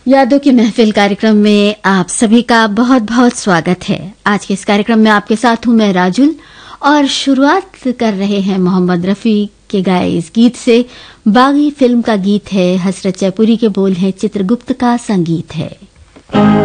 यादों की महफिल कार्यक्रम में आप सभी का बहुत बहुत स्वागत है। आज के इस कार्यक्रम में आपके साथ हूं मैं राजुल और शुरुआत कर रहे हैं मोहम्मद रफी के गाए इस गीत से। बागी फिल्म का गीत है, हसरत जयपुरी के बोल है, चित्रगुप्त का संगीत है।